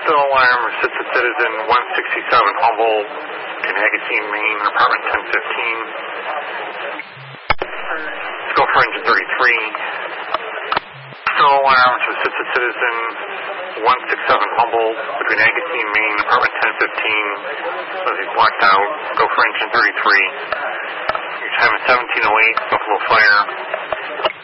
Still alarm, assisted citizen 167 Humboldt in Agassiz, Maine, apartment 1015. Let's go for engine 33. Still alarm, assisted citizen 167 Humboldt between Agassiz, Maine, apartment 1015. So he's blacked out. Go for engine 33. Your time is 17:08, Buffalo Fire.